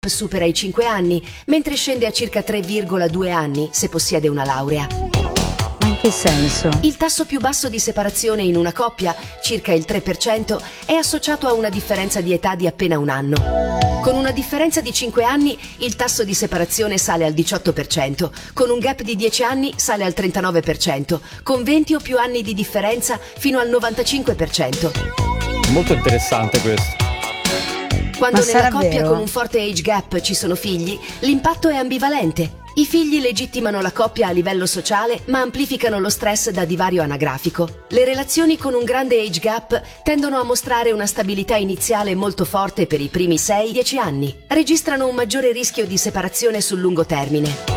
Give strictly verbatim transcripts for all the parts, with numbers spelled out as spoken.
supera i cinque anni, mentre scende a circa tre virgola due anni se possiede una laurea. Ma in che senso? Il tasso più basso di separazione in una coppia, circa il tre per cento, è associato a una differenza di età di appena un anno. Con una differenza di cinque anni, il tasso di separazione sale al diciotto per cento, con un gap di dieci anni sale al trentanove per cento, con venti o più anni di differenza fino al novantacinque per cento. Molto interessante questo. Quando Ma nella sarà coppia vero? con un forte age gap ci sono figli, l'impatto è ambivalente. I figli legittimano la coppia a livello sociale, ma amplificano lo stress da divario anagrafico. Le relazioni con un grande age gap tendono a mostrare una stabilità iniziale molto forte per i primi sei dieci anni. Registrano un maggiore rischio di separazione sul lungo termine.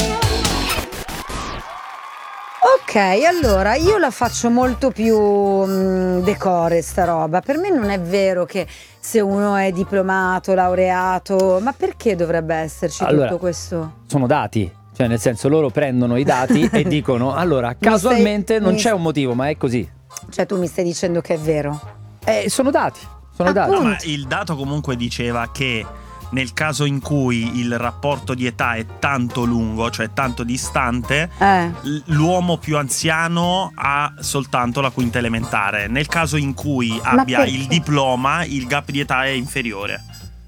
Ok, allora io la faccio molto più mh, decore sta roba. Per me non è vero che se uno è diplomato, laureato, ma perché dovrebbe esserci Allora, tutto questo? Sono dati, cioè nel senso loro prendono i dati e dicono allora casualmente stai- non mi- c'è un motivo, ma è così. Cioè tu mi stai dicendo che è vero? Eh, sono dati, sono dati. Appunto. Ma il dato comunque diceva che nel caso in cui il rapporto di età è tanto lungo, cioè tanto distante, Eh. l- l'uomo più anziano ha soltanto la quinta elementare. Nel caso in cui Ma abbia perché? il diploma, il gap di età è inferiore.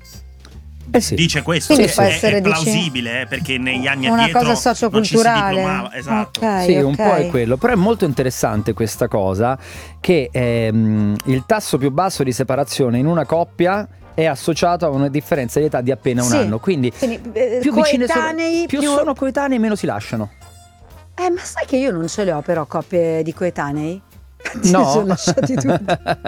Eh sì. Dice questo, Quindi che può è, essere, è dici, plausibile, eh, perché negli anni una addietro cosa non ci si socioculturale. diplomava. Esatto. Ok, Sì, un ok. po' è quello, però è molto interessante questa cosa che ehm, il tasso più basso di separazione in una coppia è associato a una differenza di età di appena un Sì. anno, quindi Quindi, eh, più vicine sono, coetanei, più più- sono coetanei meno si lasciano. Eh, ma sai che io non ce le ho però coppie di coetanei? No, Si sono lasciati tutti.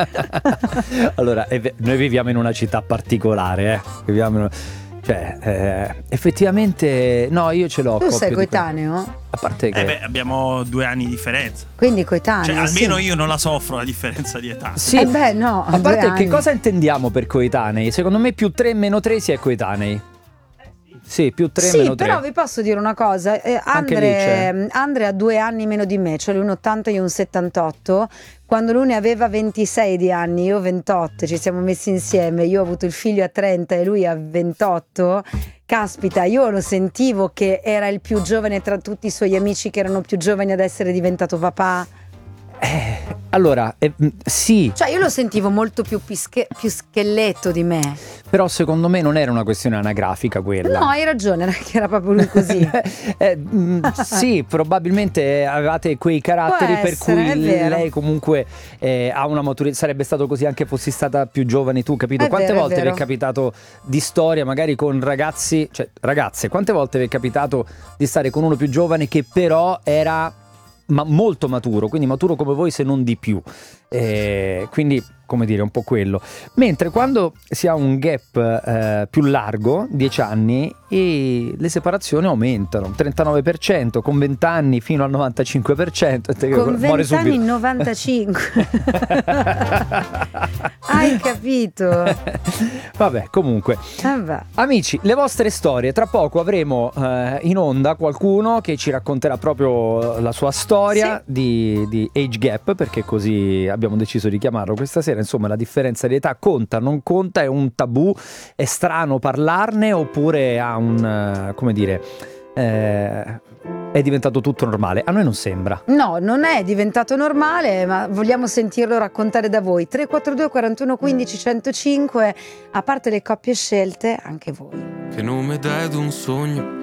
allora è ve- noi viviamo in una città particolare, eh. Viviamo in una- cioè eh, effettivamente no, io ce l'ho. Tu coppie sei di que- coetaneo? A parte che Eh beh, abbiamo due anni di differenza. Quindi coetaneo. Cioè, almeno sì. io non la soffro la differenza di età. sì, Eh beh, no, a due parte che anni. cosa intendiamo per coetanei? Secondo me più tre meno tre si è coetanei. Sì, più tre Sì, meno tre. però vi posso dire una cosa, eh, Anche lì c'è. Andre, Andre ha due anni meno di me, cioè lui un ottanta e io un settantotto, quando lui ne aveva ventisei di anni, io ventotto, ci siamo messi insieme, io ho avuto il figlio a trenta e lui a ventotto, caspita, io lo sentivo che era il più giovane tra tutti i suoi amici che erano più giovani ad essere diventato papà. Eh, allora, eh, mh, sì, Cioè io lo sentivo molto più, pische- più scheletto di me. però secondo me non era una questione anagrafica quella. No, hai ragione, era che era proprio lui così. Eh, mh, sì, probabilmente avevate quei caratteri Può per essere, cui è vero. lei comunque eh, ha una maturità. Sarebbe stato così anche fossi stata più giovane tu, capito? È Quante vero, è volte vi è vero. capitato di storia magari con ragazzi, cioè ragazze, quante volte vi è capitato di stare con uno più giovane che però era ma molto maturo, quindi maturo come voi se non di più, eh, quindi come dire un po' quello, mentre quando si ha un gap eh, più largo, dieci anni, e le separazioni aumentano, trentanove per cento con venti anni fino al novantacinque per cento. Con Muore venti anni subito. novantacinque. Hai capito? Vabbè, comunque Vabbè. amici, le vostre storie, tra poco avremo eh, in onda qualcuno che ci racconterà proprio la sua storia di, di age gap, perché così abbiamo deciso di chiamarlo questa sera. Insomma, la differenza di età conta, non conta, è un tabù, è strano parlarne oppure ha un, eh, come dire, eh, è diventato tutto normale? A noi non sembra. No, non è diventato normale, ma vogliamo sentirlo raccontare da voi. tre quattro due quarantuno quindici centocinque, a parte le coppie scelte, anche voi. Che nome dai ad un sogno